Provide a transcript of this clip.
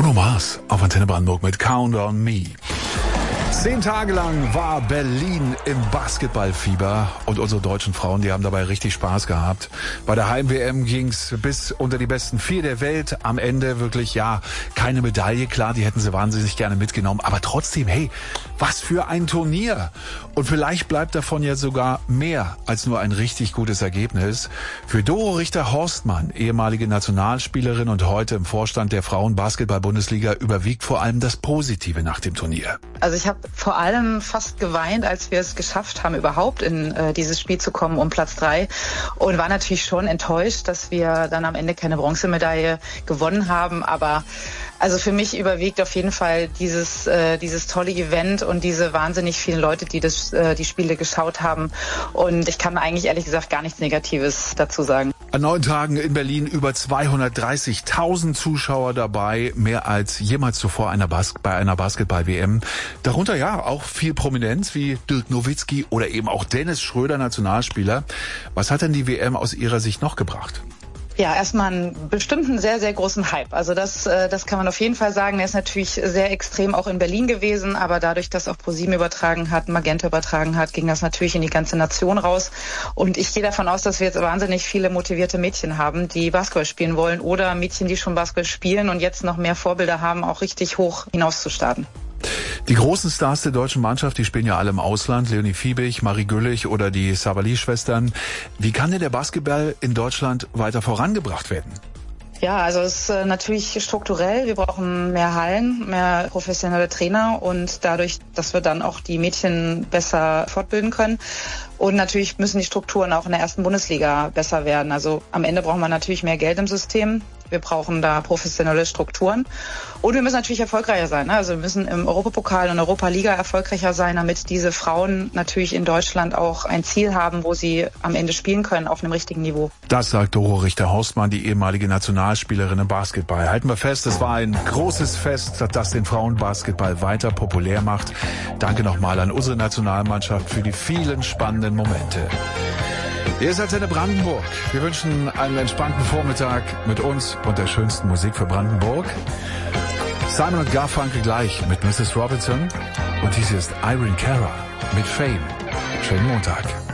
Bruno Mars auf Antenne Brandenburg mit Count on Me. 10 Tage lang war Berlin im Basketballfieber und unsere deutschen Frauen, die haben dabei richtig Spaß gehabt. Bei der Heim-WM ging's bis unter die besten 4 der Welt. Am Ende wirklich, keine Medaille. Klar, die hätten sie wahnsinnig gerne mitgenommen. Aber trotzdem, hey, was für ein Turnier. Und vielleicht bleibt davon ja sogar mehr als nur ein richtig gutes Ergebnis. Für Doro Richter-Horstmann, ehemalige Nationalspielerin und heute im Vorstand der Frauen-Basketball-Bundesliga, überwiegt vor allem das Positive nach dem Turnier. Also ich habe vor allem fast geweint, als wir es geschafft haben, überhaupt in dieses Spiel zu kommen um Platz 3 und war natürlich schon enttäuscht, dass wir dann am Ende keine Bronzemedaille gewonnen haben. Aber also für mich überwiegt auf jeden Fall dieses tolle Event und diese wahnsinnig vielen Leute, die die Spiele geschaut haben. Und ich kann eigentlich ehrlich gesagt gar nichts Negatives dazu sagen. An 9 Tagen in Berlin über 230.000 Zuschauer dabei, mehr als jemals zuvor bei einer Basketball-WM. Darunter auch viel Prominenz wie Dirk Nowitzki oder eben auch Dennis Schröder, Nationalspieler. Was hat denn die WM aus Ihrer Sicht noch gebracht? Ja, erstmal einen bestimmten sehr, sehr großen Hype. Also das kann man auf jeden Fall sagen. Der ist natürlich sehr extrem auch in Berlin gewesen, aber dadurch, dass auch ProSieben übertragen hat, Magenta übertragen hat, ging das natürlich in die ganze Nation raus. Und ich gehe davon aus, dass wir jetzt wahnsinnig viele motivierte Mädchen haben, die Basketball spielen wollen oder Mädchen, die schon Basketball spielen und jetzt noch mehr Vorbilder haben, auch richtig hoch hinauszustarten. Die großen Stars der deutschen Mannschaft, die spielen ja alle im Ausland. Leonie Fiebig, Marie Güllich oder die Savali-Schwestern. Wie kann denn der Basketball in Deutschland weiter vorangebracht werden? Ja, also es ist natürlich strukturell. Wir brauchen mehr Hallen, mehr professionelle Trainer und dadurch, dass wir dann auch die Mädchen besser fortbilden können. Und natürlich müssen die Strukturen auch in der ersten Bundesliga besser werden. Also am Ende brauchen wir natürlich mehr Geld im System. Wir brauchen da professionelle Strukturen. Und wir müssen natürlich erfolgreicher sein. Also wir müssen im Europapokal und Europa-Liga erfolgreicher sein, damit diese Frauen natürlich in Deutschland auch ein Ziel haben, wo sie am Ende spielen können auf einem richtigen Niveau. Das sagt Doro Richter-Horstmann, die ehemalige Nationalspielerin im Basketball. Halten wir fest, es war ein großes Fest, das den Frauenbasketball weiter populär macht. Danke nochmal an unsere Nationalmannschaft für die vielen spannenden Momente. Ihr seid Antenne Brandenburg. Wir wünschen einen entspannten Vormittag mit uns und der schönsten Musik für Brandenburg. Simon und Garfunkel gleich mit Mrs. Robinson. Und dies ist Irene Cara mit Fame. Schönen Montag.